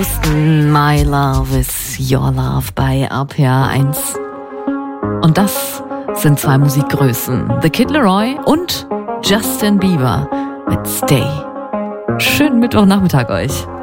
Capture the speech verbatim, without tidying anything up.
My Love is Your Love bei R P R eins. Und das sind zwei Musikgrößen, The Kid Laroi und Justin Bieber mit Stay. Schönen Mittwochnachmittag euch.